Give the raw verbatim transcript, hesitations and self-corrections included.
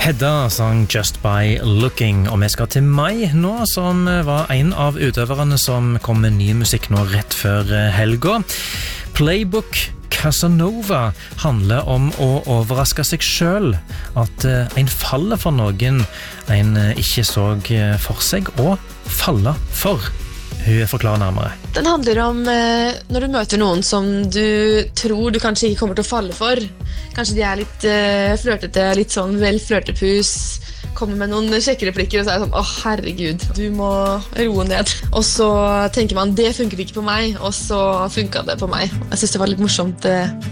Hedda sang Just By Looking, og vi skal til Mai nå, som var en av utøverne som kom med ny musikk nå rett før helga. Playbook Casanova handler om å overraske seg selv, at en faller for noen en ikke så for seg, og falle for. Hun forklarer nærmere. Den handler om eh, når du møter noen som du tror du kanskje ikke kommer til å falle for. Kanskje de er litt eh, flørtete, litt sånn vel flørtepus, kommer med noen kjekkereplikker og så er det sånn, åh herregud, du må roe ned. Og så tenker man, det funker ikke på meg, og så funket det på meg. Jeg synes det var litt morsomt. Eh,